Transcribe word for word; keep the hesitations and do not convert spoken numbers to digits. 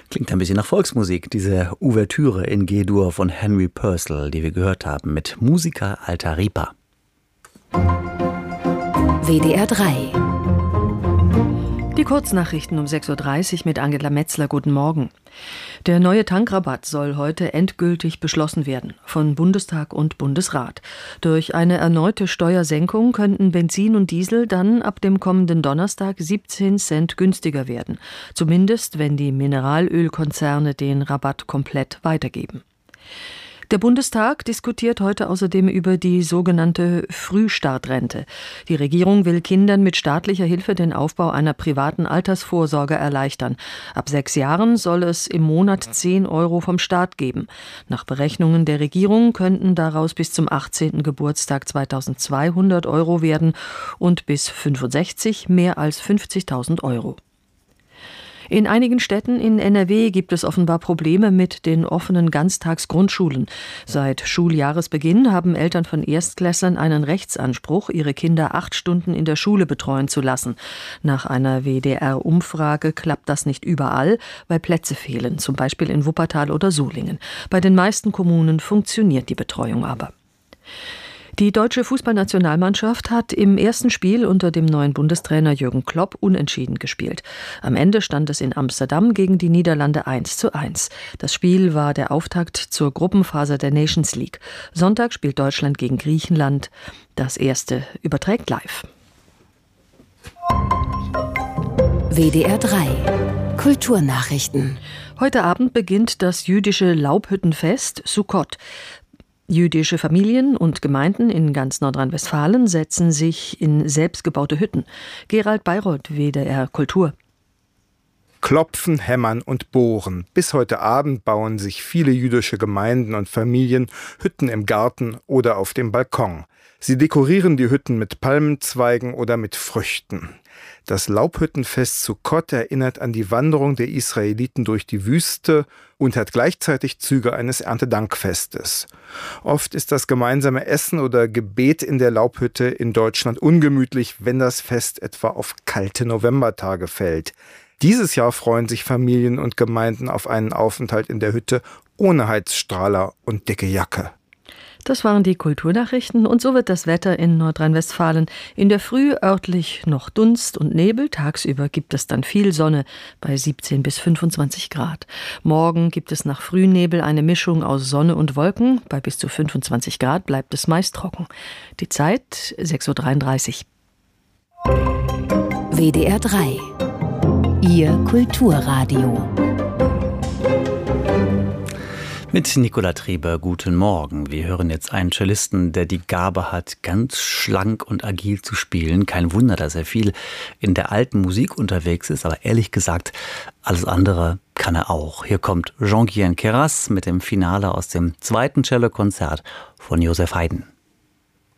Klingt ein bisschen nach Volksmusik, diese Ouvertüre in G-Dur von Henry Purcell, die wir gehört haben, mit Musica Alta Ripa. W D R drei. Die Kurznachrichten um sechs Uhr dreißig mit Angela Metzler. Guten Morgen. Der neue Tankrabatt soll heute endgültig beschlossen werden von Bundestag und Bundesrat. Durch eine erneute Steuersenkung könnten Benzin und Diesel dann ab dem kommenden Donnerstag siebzehn Cent günstiger werden. Zumindest, wenn die Mineralölkonzerne den Rabatt komplett weitergeben. Der Bundestag diskutiert heute außerdem über die sogenannte Frühstartrente. Die Regierung will Kindern mit staatlicher Hilfe den Aufbau einer privaten Altersvorsorge erleichtern. Ab sechs Jahren soll es im Monat zehn Euro vom Staat geben. Nach Berechnungen der Regierung könnten daraus bis zum achtzehnten Geburtstag zweitausendzweihundert Euro werden und bis fünfundsechzig mehr als fünfzigtausend Euro. In einigen Städten in N R W gibt es offenbar Probleme mit den offenen Ganztagsgrundschulen. Seit Schuljahresbeginn haben Eltern von Erstklässlern einen Rechtsanspruch, ihre Kinder acht Stunden in der Schule betreuen zu lassen. Nach einer W D R-Umfrage klappt das nicht überall, weil Plätze fehlen, zum Beispiel in Wuppertal oder Solingen. Bei den meisten Kommunen funktioniert die Betreuung aber. Die deutsche Fußballnationalmannschaft hat im ersten Spiel unter dem neuen Bundestrainer Jürgen Klopp unentschieden gespielt. Am Ende stand es in Amsterdam gegen die Niederlande eins zu eins. Das Spiel war der Auftakt zur Gruppenphase der Nations League. Sonntag spielt Deutschland gegen Griechenland. Das erste überträgt live. W D R drei. Kulturnachrichten. Heute Abend beginnt das jüdische Laubhüttenfest Sukkot. Jüdische Familien und Gemeinden in ganz Nordrhein-Westfalen setzen sich in selbstgebaute Hütten. Gerald Bayreuth, W D R Kultur. Klopfen, hämmern und bohren. Bis heute Abend bauen sich viele jüdische Gemeinden und Familien Hütten im Garten oder auf dem Balkon. Sie dekorieren die Hütten mit Palmenzweigen oder mit Früchten. Das Laubhüttenfest Sukkot erinnert an die Wanderung der Israeliten durch die Wüste und hat gleichzeitig Züge eines Erntedankfestes. Oft ist das gemeinsame Essen oder Gebet in der Laubhütte in Deutschland ungemütlich, wenn das Fest etwa auf kalte Novembertage fällt. Dieses Jahr freuen sich Familien und Gemeinden auf einen Aufenthalt in der Hütte ohne Heizstrahler und dicke Jacke. Das waren die Kulturnachrichten und so wird das Wetter in Nordrhein-Westfalen. In der Früh örtlich noch Dunst und Nebel, tagsüber gibt es dann viel Sonne bei siebzehn bis fünfundzwanzig Grad. Morgen gibt es nach Frühnebel eine Mischung aus Sonne und Wolken, bei bis zu fünfundzwanzig Grad bleibt es meist trocken. Die Zeit sechs Uhr dreiunddreißig. W D R drei. Ihr Kulturradio. Mit Nicola Trieber, guten Morgen. Wir hören jetzt einen Cellisten, der die Gabe hat, ganz schlank und agil zu spielen. Kein Wunder, dass er viel in der alten Musik unterwegs ist, aber ehrlich gesagt, alles andere kann er auch. Hier kommt Jean-Guyen Queyras mit dem Finale aus dem zweiten Cellokonzert von Joseph Haydn.